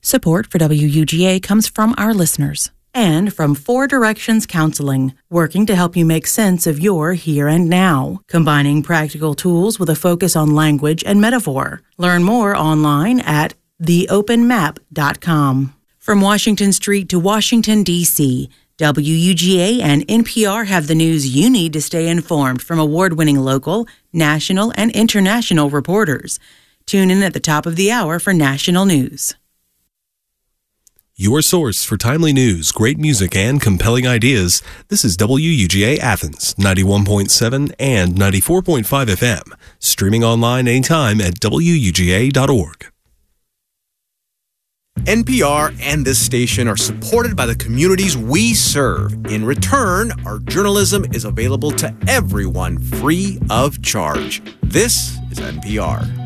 Support for WUGA comes from our listeners and from Four Directions Counseling, working to help you make sense of your here and now, combining practical tools with a focus on language and metaphor. Learn more online at theopenmap.com. From Washington Street to Washington, D.C., WUGA and NPR have the news you need to stay informed from award-winning local, national, and international reporters. Tune in at the top of the hour for national news. Your source for timely news, great music, and compelling ideas. This is WUGA Athens, 91.7 and 94.5 FM. Streaming online anytime at WUGA.org. NPR and this station are supported by the communities we serve. In return, our journalism is available to everyone free of charge. This is NPR.